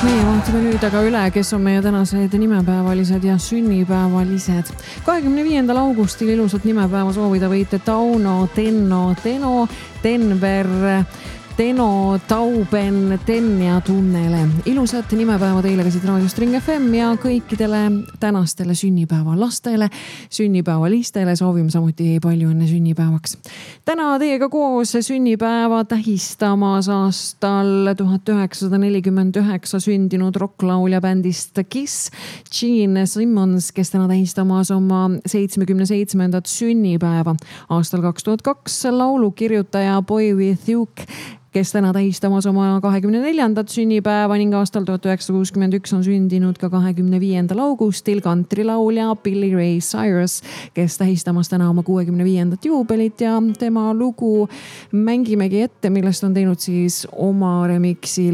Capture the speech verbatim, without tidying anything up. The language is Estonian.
Meie vaatame nüüd aga üle, kes on meie tänased nimepäevalised ja sünnipäevalised. kahekümne viiendal augustil ilusat nimepäeva soovida võite Tauno, Tenno, Teno, Denver, Teno, Tauben, Den ja Tunnele. Ilusat nimepäeva teile ka siit raadiost Ring F M ja kõikidele tänastele sünnipäeva lastele, sünnipäevalistele soovime samuti palju õnne sünnipäevaks. Täna teiega koos sünnipäeva tähistamas aastal tuhat üheksasada nelikümmend üheksa sündinud rocklaulja bändist Kiss, Gene Simmons, kes täna tähistamas oma seitsmekümne seitsmendat sünnipäeva. Aastal kaks tuhat kaks laulukirjutaja Boy With You, kes täna tähistamas oma kahekümne neljandat sünnipäeva ning aastal tuhat üheksasada kuuskümmend üks on sündinud ka kahekümne viiendal augustil kantrilaulja Billy Ray Cyrus, kes tähistamas täna oma kuuekümne viiendat juubelit ja tema lugu mängimegi ette, millest on teinud siis oma remixil